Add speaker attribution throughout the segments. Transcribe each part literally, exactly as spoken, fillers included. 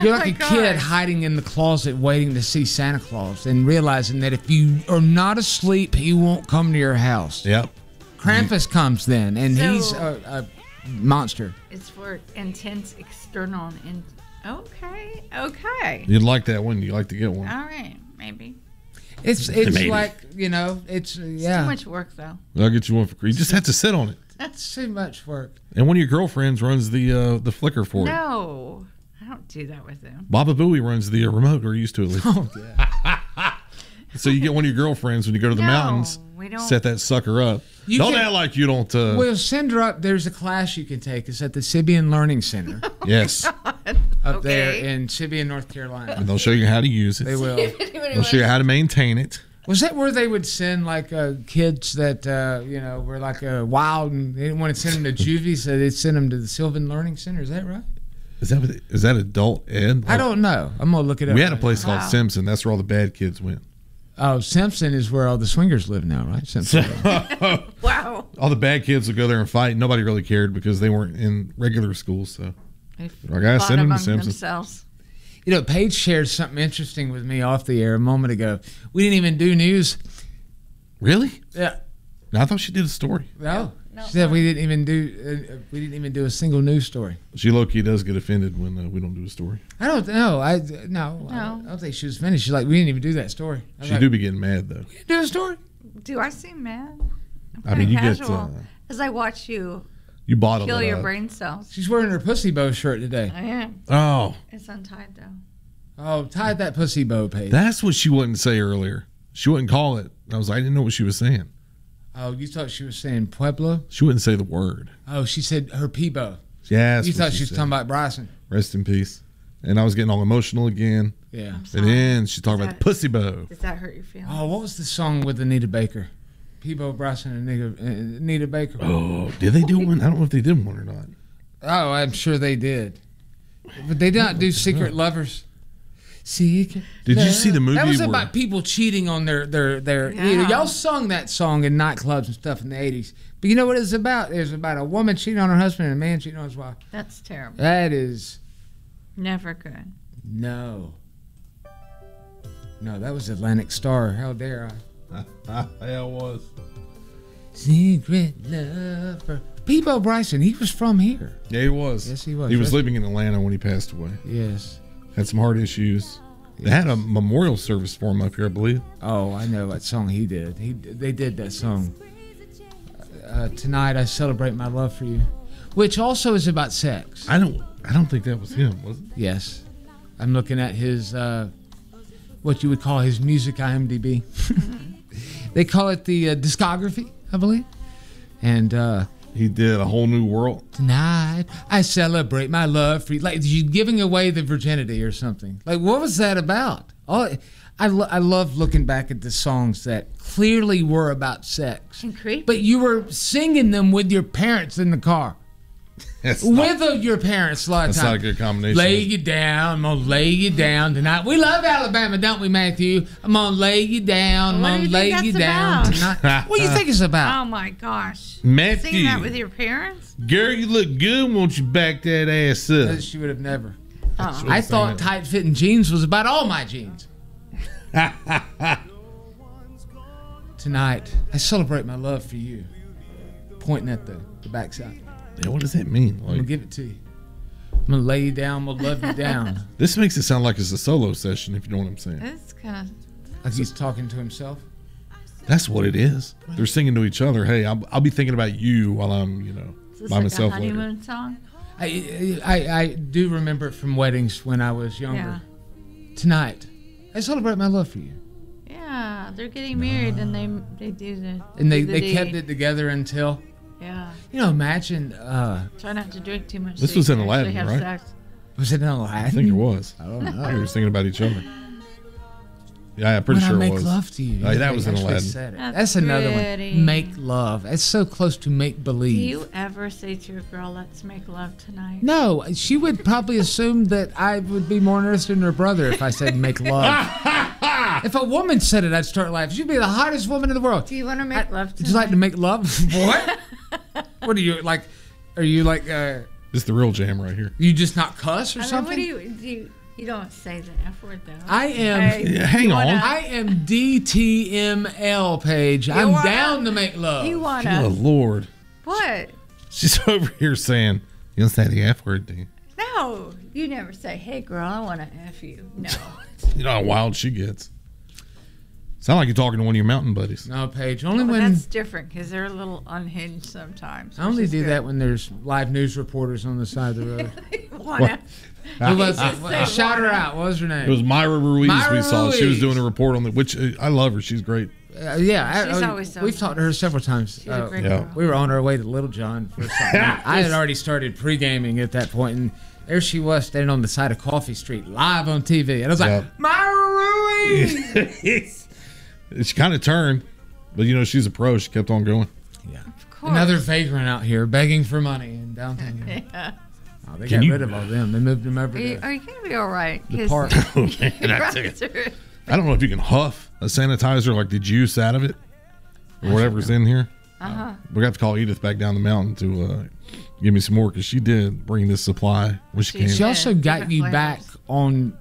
Speaker 1: You're like
Speaker 2: Oh
Speaker 1: a
Speaker 2: my
Speaker 1: kid
Speaker 2: gosh.
Speaker 1: hiding in the closet waiting to see Santa Claus and realizing that if you are not asleep, he won't come to your house.
Speaker 3: Yep.
Speaker 1: Krampus comes then, and
Speaker 2: So-
Speaker 1: he's a, a monster.
Speaker 2: It's for intense external and in- okay, okay.
Speaker 3: You'd like that one. You like to get one.
Speaker 2: All right, maybe.
Speaker 1: It's it's
Speaker 3: Maybe.
Speaker 1: like, you know, it's, uh,
Speaker 2: It's
Speaker 1: yeah.
Speaker 2: too much work though.
Speaker 3: I'll get you one for free. You just have to sit on it.
Speaker 1: That's too much work.
Speaker 3: And one of your girlfriends runs the uh, the flicker for it.
Speaker 2: No, I don't do that with them.
Speaker 3: Baba Booey runs the uh, remote, or used to at least.
Speaker 1: Oh, yeah.
Speaker 3: So you get one of your girlfriends when you go to the
Speaker 2: No,
Speaker 3: mountains,
Speaker 2: we don't.
Speaker 3: set that sucker up.
Speaker 1: You
Speaker 3: don't
Speaker 1: can-
Speaker 3: act like you don't. Uh,
Speaker 1: We'll send her up. There's a class you can take. It's at the Sibian Learning Center
Speaker 3: yes.
Speaker 1: up there
Speaker 2: Okay.
Speaker 1: in Sibian, North Carolina.
Speaker 3: And they'll show you how to use it.
Speaker 1: They will.
Speaker 3: They'll show you how to maintain it.
Speaker 1: Was that where they would send like uh, kids that uh, you know were like uh, wild and they didn't want to send them to juvie, so they'd send them to the Sylvan Learning Center? Is that right?
Speaker 3: Is that what, is that adult ed?
Speaker 1: I don't know. I'm gonna look it up.
Speaker 3: We had a
Speaker 1: right
Speaker 3: place
Speaker 1: now.
Speaker 3: called Simpson. That's where all the bad kids went.
Speaker 1: Oh, Simpson is where all the swingers live now, right? Simpson.
Speaker 2: Wow.
Speaker 3: All the bad kids would go there and fight. Nobody really cared because they weren't in regular school. So
Speaker 2: They
Speaker 3: Like, I
Speaker 2: fought
Speaker 3: send 'em to
Speaker 2: among
Speaker 3: Simpsons.
Speaker 2: themselves.
Speaker 1: You know, Paige shared something interesting with me off the air a moment ago. We didn't even do news.
Speaker 3: really,
Speaker 1: Yeah.
Speaker 3: no, I thought she did a story.
Speaker 1: No.
Speaker 2: No,
Speaker 1: She said we didn't even do. Uh, we didn't even do a single news story.
Speaker 3: She low key does get offended when uh, we don't do a story.
Speaker 1: I don't know. I no. I,
Speaker 2: No.
Speaker 1: I don't think she was finished. She's like, we didn't even do that story. I was
Speaker 3: She
Speaker 1: like,
Speaker 3: do be getting mad though.
Speaker 1: "We didn't do a story.
Speaker 2: Do I seem mad? I'm
Speaker 3: I mean,
Speaker 2: kinda
Speaker 3: you get
Speaker 2: casual.
Speaker 3: uh,
Speaker 2: As I watch you
Speaker 3: you bottle
Speaker 2: kill
Speaker 3: it
Speaker 2: your
Speaker 3: up.
Speaker 2: brain cells.
Speaker 1: She's wearing her pussy bow shirt today.
Speaker 2: I am.
Speaker 3: Oh,
Speaker 2: It's untied though.
Speaker 1: Oh, tie that pussy bow, Paige.
Speaker 3: that's what she wouldn't say earlier. She wouldn't call it. I was like, I didn't know what she was saying.
Speaker 1: Oh, you thought she was saying Pueblo?
Speaker 3: She wouldn't say the word.
Speaker 1: Oh, she said her P-bow.
Speaker 3: Yeah, that's
Speaker 1: You
Speaker 3: what
Speaker 1: thought she was
Speaker 3: said.
Speaker 1: talking about Bryson.
Speaker 3: Rest in peace. And I was getting all emotional again.
Speaker 1: Yeah.
Speaker 3: And then she talked
Speaker 2: Is
Speaker 3: about
Speaker 2: that-
Speaker 3: the pussy bow.
Speaker 2: Does that hurt your feelings?
Speaker 1: Oh, what was the song with Anita Baker? P-bow, Bryson, and Anita, uh, Anita Baker.
Speaker 3: Oh, did they do one? I don't know if they did one or not.
Speaker 1: Oh, I'm sure they did. But they don't do Secret Lovers. Secret.
Speaker 3: Did you see the movie
Speaker 1: That was
Speaker 3: where-
Speaker 1: about people cheating on their their their. You know,
Speaker 2: Yeah.
Speaker 1: y'all sung that song in nightclubs and stuff in the eighties. But you know what it's about? It's about a woman cheating on her husband and a man cheating on his wife.
Speaker 2: That's terrible.
Speaker 1: That is
Speaker 2: Never good.
Speaker 1: no. No, that was Atlantic Star. How dare I?
Speaker 3: Yeah, it was.
Speaker 1: Secret lover. Peebo Bryson. He was from here.
Speaker 3: Yeah, he was.
Speaker 1: Yes, he was.
Speaker 3: He was
Speaker 1: Yes.
Speaker 3: living in Atlanta when he passed away.
Speaker 1: Yes.
Speaker 3: Had some heart issues. They had a memorial service for him up here, I believe.
Speaker 1: Oh, I know what song he did. He they did that song. Uh, Tonight I celebrate my love for you, which also is about sex.
Speaker 3: I don't. I don't think that was him, was it?
Speaker 1: Yes, I'm looking at his uh, what you would call his music I M D B. They call it the uh, discography, I believe. And uh,
Speaker 3: He did A Whole New World.
Speaker 1: tonight I celebrate my love for you, like you giving away the virginity or something. Like what was that about? Oh, I lo- I love looking back at the songs that clearly were about sex.
Speaker 2: And creepy.
Speaker 1: But you were singing them with your parents in the car.
Speaker 3: That's not,
Speaker 1: With uh, your parents a lot of
Speaker 3: that's not a
Speaker 1: times.
Speaker 3: good combination.
Speaker 1: Lay you down, I'm gonna lay you down tonight. We love Alabama, don't we, Matthew? I'm gonna lay you down, I'm
Speaker 2: What do
Speaker 1: gonna
Speaker 2: you
Speaker 1: lay
Speaker 2: think
Speaker 1: you
Speaker 2: that's
Speaker 1: down
Speaker 2: about?
Speaker 1: tonight. What do you think it's about?
Speaker 2: Oh my gosh.
Speaker 3: Matthew.
Speaker 2: Singing that with your parents?
Speaker 3: Girl, you look good. Won't you back that ass up?
Speaker 1: She would have never.
Speaker 2: Oh.
Speaker 1: I thought tight fitting jeans was about all my jeans. Tonight, I celebrate my love for you. Pointing at the, the backside.
Speaker 3: Yeah, what does that mean?
Speaker 1: I'm gonna
Speaker 3: Like,
Speaker 1: give it to you. I'm gonna lay you down, I'm gonna love you down.
Speaker 3: this makes it sound like it's a solo session, if you know what I'm saying.
Speaker 2: It's kind of.
Speaker 1: Like he's talking to himself.
Speaker 3: That's what it is. They're singing to each other. Hey, I'll, I'll be thinking about you while I'm, you know,
Speaker 2: Is this
Speaker 3: by
Speaker 2: like
Speaker 3: myself
Speaker 2: a
Speaker 3: later.
Speaker 2: honeymoon song?
Speaker 1: I, I I do remember it from weddings when I was younger. Tonight, I celebrate my love for you.
Speaker 2: Yeah, they're getting married and they they do the.
Speaker 1: And they,
Speaker 2: do the
Speaker 1: they kept
Speaker 2: deed.
Speaker 1: it together until,
Speaker 2: Yeah.
Speaker 1: you know, imagine, uh,
Speaker 2: Try not to drink too much.
Speaker 3: This
Speaker 2: so you
Speaker 3: was in
Speaker 2: can
Speaker 3: Aladdin,
Speaker 2: actually have
Speaker 3: right?
Speaker 2: Sex.
Speaker 1: was it in Aladdin?
Speaker 3: I think it was.
Speaker 1: I don't know.
Speaker 3: They were singing about each other. Yeah, I'm pretty
Speaker 1: when
Speaker 3: sure
Speaker 1: I make
Speaker 3: it was.
Speaker 1: love to you.
Speaker 3: Oh, yeah, that
Speaker 1: They
Speaker 3: was in
Speaker 1: actually
Speaker 3: Aladdin.
Speaker 1: said it.
Speaker 2: That's
Speaker 1: That's another
Speaker 2: pretty.
Speaker 1: one. Make love. It's so close to make
Speaker 2: Do
Speaker 1: believe.
Speaker 2: you ever say to your girl, "Let's make love tonight"?
Speaker 1: No, she would probably assume that I would be more interested in her brother if I said make love. If a woman said it, I'd start laughing. She'd be the hottest woman in the world.
Speaker 2: Do you want to make love tonight?
Speaker 1: Would you like to make love? What? What are you like? Are you like? Uh,
Speaker 3: This is the real jam right here.
Speaker 1: you just not cuss or
Speaker 2: I mean,
Speaker 1: something?
Speaker 2: what do you do? You, You don't say the F word though.
Speaker 1: I am.
Speaker 2: Hey,
Speaker 3: Yeah, hang
Speaker 2: you
Speaker 3: on.
Speaker 2: wanna-
Speaker 1: I am D T M L, Paige. I'm
Speaker 2: wanna-
Speaker 1: down to make love.
Speaker 2: You
Speaker 3: Good
Speaker 2: wanna
Speaker 3: Lord.
Speaker 2: what?
Speaker 3: She's over here saying, you don't say the F word, do you?
Speaker 2: No, you never say, "Hey, girl, I want to f you." No.
Speaker 3: You know how wild she gets. Sound like you're talking to one of your mountain buddies.
Speaker 1: No, Paige. Only
Speaker 2: Well,
Speaker 1: when
Speaker 2: that's different because they're a little unhinged sometimes.
Speaker 1: I only do that when there's live news reporters on the side of the road.
Speaker 2: Wanna,
Speaker 1: Who was it?
Speaker 2: Just say
Speaker 1: Shout her
Speaker 2: wanna.
Speaker 1: out. What was her name?
Speaker 3: It was Myra Ruiz
Speaker 1: Myra
Speaker 3: we saw. She was
Speaker 1: Ruiz.
Speaker 3: doing a report on the, which uh, I love her. She's great.
Speaker 1: Uh, yeah,
Speaker 2: She's
Speaker 1: I, I,
Speaker 2: always so
Speaker 1: we've
Speaker 2: nice.
Speaker 1: talked to her several times.
Speaker 2: She's a
Speaker 1: Uh,
Speaker 2: great
Speaker 3: yeah.
Speaker 2: girl.
Speaker 1: we were on our way to Little John for something. I had already started pre-gaming at that point, and there she was standing on the side of Coffee Street, live on T V, and I was like,
Speaker 3: Yeah.
Speaker 1: Myra Ruiz.
Speaker 3: She kind of turned, but you know, she's a pro. She kept on going.
Speaker 1: Yeah,
Speaker 2: Of course.
Speaker 1: another vagrant out here begging for money in downtown.
Speaker 2: Yeah.
Speaker 1: Oh, they
Speaker 3: Can
Speaker 1: got
Speaker 3: you-
Speaker 1: rid of all them. They moved them over
Speaker 2: Are you,
Speaker 1: to
Speaker 2: are you gonna be all right?
Speaker 1: the
Speaker 2: 'Cause-
Speaker 1: park.
Speaker 3: Oh, man, I, tell you. I don't know if you can huff a sanitizer like the juice out of it or whatever's in here.
Speaker 2: Uh-huh.
Speaker 3: We're going to have to call Edith back down the mountain to uh, give me some more because she did bring this supply when she
Speaker 2: She
Speaker 3: came.
Speaker 1: She also
Speaker 2: Yeah,
Speaker 1: got
Speaker 2: different
Speaker 1: you
Speaker 2: flavors.
Speaker 1: back on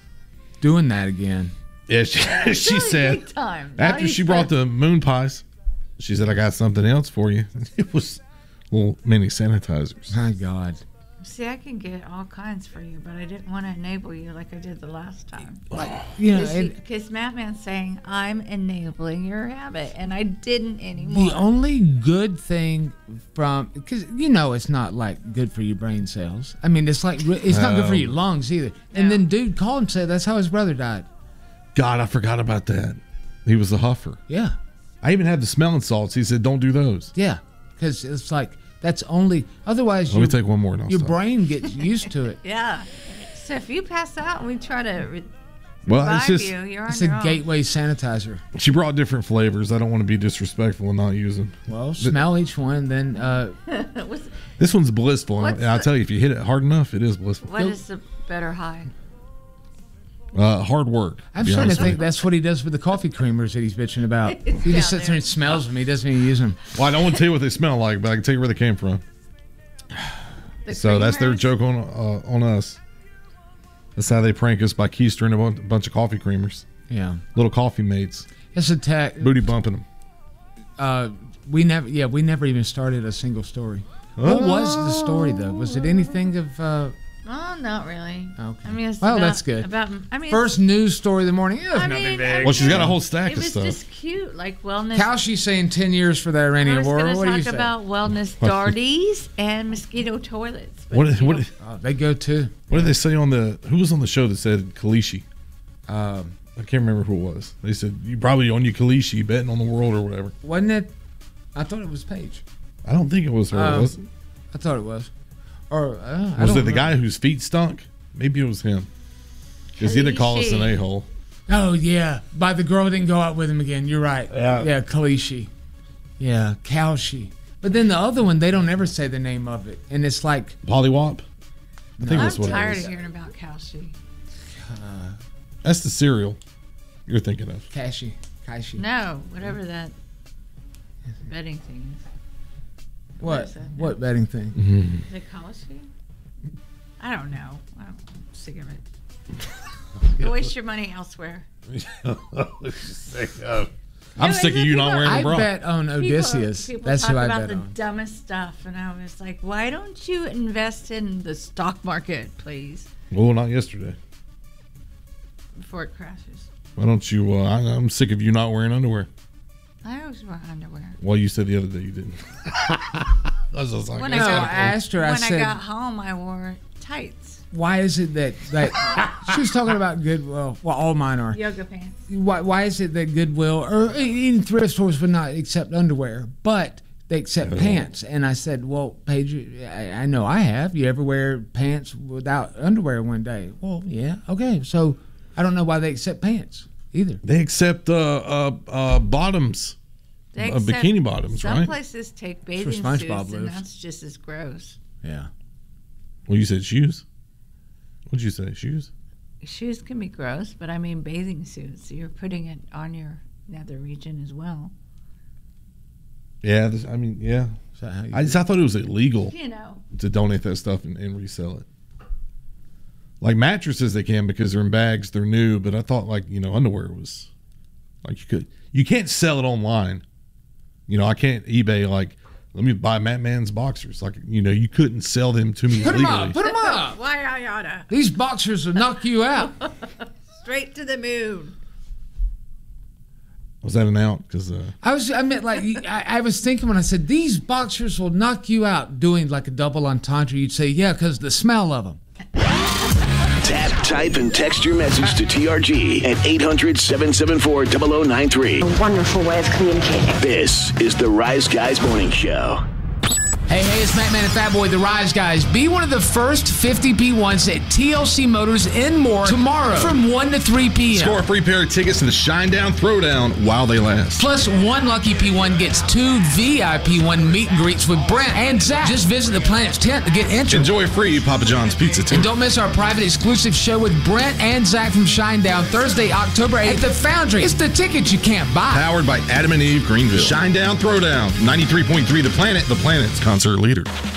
Speaker 1: doing that again.
Speaker 3: Yeah, she, she
Speaker 2: Really
Speaker 3: said
Speaker 2: big time. Now
Speaker 3: after
Speaker 2: you
Speaker 3: she brought
Speaker 2: start-
Speaker 3: the moon pies, she said, I got something else for you. It was little mini sanitizers.
Speaker 1: My God.
Speaker 2: See, I can get all kinds for you, but I didn't want to enable you like I did the last time.
Speaker 1: You know, and
Speaker 2: Because Madman's saying, I'm enabling your habit, and I didn't anymore.
Speaker 1: the only good thing from, because you know it's not like good for your brain cells. I mean, it's like, re- it's not good for
Speaker 3: No.
Speaker 1: your lungs either. And
Speaker 2: No.
Speaker 1: then dude called and said that's how his brother died.
Speaker 3: God, I forgot about that. He was a huffer.
Speaker 1: Yeah.
Speaker 3: I even had the smelling salts. He said, don't do those.
Speaker 1: Yeah. Because it's like, that's only, otherwise
Speaker 3: Let
Speaker 1: your,
Speaker 3: me take one more and I'll
Speaker 1: your
Speaker 3: stop.
Speaker 1: brain gets used to it.
Speaker 2: Yeah. So if you pass out and we try to re-
Speaker 3: Well, it's
Speaker 2: revive
Speaker 3: just,
Speaker 2: you, you're on
Speaker 1: It's
Speaker 2: your
Speaker 1: a
Speaker 2: own.
Speaker 1: gateway sanitizer.
Speaker 3: she brought different flavors. I don't want to be disrespectful and not use them.
Speaker 1: Well, smell each one, then uh,
Speaker 2: What's-
Speaker 3: This one's blissful. And,
Speaker 2: What's
Speaker 3: and I'll
Speaker 2: the-
Speaker 3: tell you, if you hit it hard enough, it is blissful.
Speaker 2: what is the better high?
Speaker 3: Uh, hard work.
Speaker 1: I'm
Speaker 3: be
Speaker 1: starting to
Speaker 3: honest with
Speaker 1: think that's what he does with the coffee creamers that he's bitching about. He
Speaker 2: down
Speaker 1: just sits there
Speaker 2: there.
Speaker 1: and smells them. He doesn't even use them.
Speaker 3: you. Well, I don't want to tell you what they smell like, but I can tell you where they came from.
Speaker 2: The
Speaker 3: So that's their
Speaker 2: creamers?
Speaker 3: joke on uh, on us. That's how they prank us by keystering a bun- bunch of coffee creamers,
Speaker 1: Yeah.
Speaker 3: little coffee mates,
Speaker 1: It's a tech.
Speaker 3: booty bumping them.
Speaker 1: Uh, we never, yeah, we never even started a single story. What was the story though? Was it anything of? Uh,
Speaker 2: Oh, not really.
Speaker 1: Okay.
Speaker 2: I mean, it's
Speaker 1: Well,
Speaker 2: about,
Speaker 1: that's good.
Speaker 2: About I mean,
Speaker 1: first news story of the morning. It was
Speaker 2: I
Speaker 1: nothing
Speaker 2: mean,
Speaker 1: big.
Speaker 3: Well, she's got a whole stack
Speaker 2: it
Speaker 3: of
Speaker 2: was
Speaker 3: stuff.
Speaker 2: just cute, like wellness.
Speaker 1: Cowshe's saying ten years for the Iranian
Speaker 2: I was
Speaker 1: war.
Speaker 2: going
Speaker 1: What
Speaker 2: to
Speaker 1: do you
Speaker 2: talk
Speaker 1: say?
Speaker 2: about wellness darties and mosquito toilets. but
Speaker 3: What did,
Speaker 2: you
Speaker 3: what,
Speaker 2: know,
Speaker 3: did,
Speaker 1: Oh, they go too.
Speaker 3: what did they say on the? Who was on the show that said Kalishi?
Speaker 1: Um,
Speaker 3: I can't remember who it was. They said you probably on your Kalishi betting on the world or whatever.
Speaker 1: wasn't it? I thought it was Paige.
Speaker 3: I don't think it was her.
Speaker 1: Um,
Speaker 3: was it?
Speaker 1: I thought it was. Or uh, I
Speaker 3: Was
Speaker 1: don't
Speaker 3: it the
Speaker 1: know.
Speaker 3: guy whose feet stunk? Maybe it was him. Because he didn't call us an
Speaker 2: Kalishi.
Speaker 3: a hole.
Speaker 1: Oh yeah, by the girl didn't go out with him again. You're right.
Speaker 3: Yeah.
Speaker 1: Yeah, Kalishi. Yeah, Cowshe. But then the other one, they don't ever say the name of it, and it's like
Speaker 3: Pollywop. I think
Speaker 2: I'm
Speaker 3: that's what
Speaker 2: tired
Speaker 3: it
Speaker 2: of
Speaker 3: is.
Speaker 2: hearing about Cowshe.
Speaker 3: That's the cereal you're thinking of.
Speaker 1: Kashi, Kashi.
Speaker 2: No, whatever that betting thing is.
Speaker 1: What?
Speaker 2: is that?
Speaker 1: What betting thing?
Speaker 2: Is it Cowshe? I don't know. I'm sick of it. You waste your money elsewhere.
Speaker 3: I'm
Speaker 2: No,
Speaker 3: sick of
Speaker 2: isn't
Speaker 3: you not
Speaker 2: people-
Speaker 3: wearing a
Speaker 1: I
Speaker 3: bra.
Speaker 1: bet on Odysseus.
Speaker 2: People, people
Speaker 1: That's
Speaker 2: talk
Speaker 1: who I
Speaker 2: about
Speaker 1: bet
Speaker 2: the
Speaker 1: on.
Speaker 2: dumbest stuff, and I was like, why don't you invest in the stock market, please,
Speaker 3: Well, not yesterday.
Speaker 2: before it crashes?
Speaker 3: Why don't you? Uh, I, I'm sick of you not wearing underwear.
Speaker 2: I always wear underwear.
Speaker 3: Well, you said the other day you didn't. I was just like,
Speaker 2: When
Speaker 3: that's
Speaker 2: I
Speaker 1: No,
Speaker 2: got-
Speaker 1: I
Speaker 3: kinda cool.
Speaker 1: asked her. I
Speaker 2: when
Speaker 1: said,
Speaker 2: I got home, I wore tights,
Speaker 1: "Why is it that that she was talking about Goodwill? Well, all mine are.
Speaker 2: yoga pants.
Speaker 1: Why, why is it that Goodwill or even thrift stores would not accept underwear, but they accept
Speaker 3: Oh.
Speaker 1: pants?" And I said, "Well, Paige, I, I know I have. You ever wear pants without underwear one day?" Well, yeah, okay. So I don't know why they accept pants either.
Speaker 3: They accept uh, uh, uh, bottoms,
Speaker 2: They
Speaker 3: uh,
Speaker 2: accept-
Speaker 3: bikini bottoms,
Speaker 2: Some
Speaker 3: right?
Speaker 2: places take bathing
Speaker 1: That's where
Speaker 2: suits,
Speaker 1: SpongeBob
Speaker 2: and
Speaker 1: lives.
Speaker 2: that's just as gross.
Speaker 1: Yeah.
Speaker 3: Well, you said shoes. What'd you say? Shoes?
Speaker 2: Shoes can be gross, but I mean bathing suits. You're putting it on your nether region as well.
Speaker 3: Yeah. This, I mean, yeah.
Speaker 1: Is that how you
Speaker 3: I just I thought it was illegal
Speaker 2: You know.
Speaker 3: to donate that stuff and, and resell it. Like mattresses, they can because they're in bags, they're new. But I thought like you know underwear was like you could you can't sell it online. You know I can't eBay like let me buy Matt Man's boxers. Like you know you couldn't sell them to me
Speaker 1: Put them
Speaker 3: legally.
Speaker 1: up. Put them up.
Speaker 2: Why I oughta?
Speaker 1: These boxers will knock you out.
Speaker 2: Straight to the moon.
Speaker 3: Was that an out? Because uh,
Speaker 1: I was, I meant like, I, I was thinking when I said these boxers will knock you out, doing like a double entendre. You'd say, yeah, because the smell of them.
Speaker 4: Tap, type, and text your message to T R G at eight hundred, seven seven four, zero zero nine three.
Speaker 5: A wonderful way of communicating.
Speaker 4: This is the Rise Guys Morning Show.
Speaker 1: Hey, hey, it's Matt Man and Fat Boy, the Rise Guys. Be one of the first fifty P ones at T L C Motors in Moore tomorrow from one to three p.m.
Speaker 3: score a free pair of tickets to the Shinedown Throwdown while they last.
Speaker 1: Plus, one lucky P one gets two V I P one meet and greets with Brent and Zach. Just visit the Planet's tent to get entered.
Speaker 3: Enjoy free Papa John's pizza too.
Speaker 1: And don't miss our private exclusive show with Brent and Zach from Shinedown Thursday, October eighth at the Foundry. It's the ticket you can't buy.
Speaker 3: Powered by Adam and Eve Greenville. Shinedown Throwdown. ninety-three point three The Planet, the Planet's concert leader.